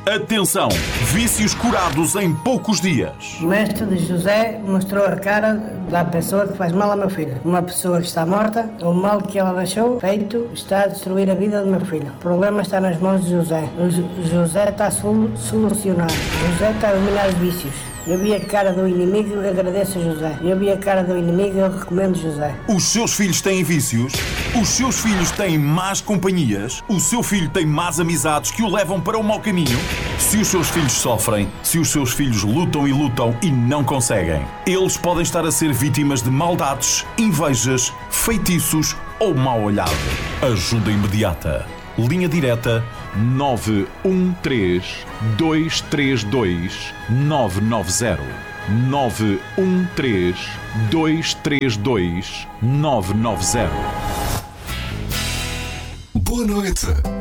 Atenção! Vícios curados em poucos dias. O mestre de José mostrou a cara da pessoa que faz mal ao meu filho. Uma pessoa que está morta, o mal que ela deixou feito está a destruir a vida do meu filho. O problema está nas mãos de José. José está a solucionar. José está a eliminar os vícios. Eu vi a cara do inimigo e agradeço a José. Eu vi a cara do inimigo e eu recomendo José. Os seus filhos têm vícios? Os seus filhos têm más companhias? O seu filho tem más amizades que o levam para o mau caminho? Se os seus filhos sofrem, se os seus filhos lutam e não conseguem, eles podem estar a ser vítimas de maldades, invejas, feitiços ou mau olhado. Ajuda imediata. Linha direta 913 232 990. 913 232 990. Boa noite.